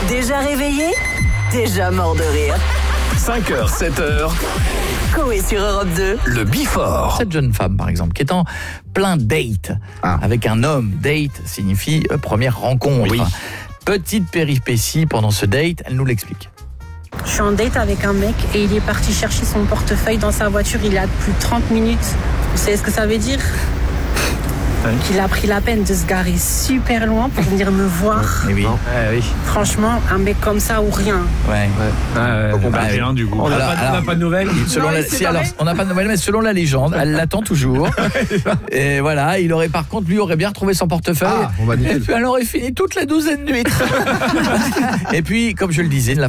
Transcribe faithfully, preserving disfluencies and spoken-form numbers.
Déjà réveillé? Déjà mort de rire. cinq heures, sept heures. Coé sur Europe deux. Le Before. Cette jeune femme, par exemple, qui est en plein date Ah. avec un homme. Date signifie euh, première rencontre. Oui. Petite péripétie pendant ce date, elle nous l'explique. Je suis en date avec un mec et il est parti chercher son portefeuille dans sa voiture il y a plus de trente minutes. Vous savez ce que ça veut dire? Ouais. Qu'il a pris la peine de se garer super loin pour venir me voir. Eh oui. Non. Ouais, oui. Franchement, un mec comme ça ou rien. Ouais. Faut qu'on bah, parle rien du coup. On n'a pas, on n'a pas de nouvelles. Selon Non, la, il s'est si, alors, barré. on n'a pas de nouvelles, mais selon la légende, elle l'attend toujours. Et voilà, il aurait par contre, lui aurait bien retrouvé son portefeuille. Ah, on va Et nickel. puis elle aurait fini toute la douzaine d'huîtres. Et puis, comme je le disais, la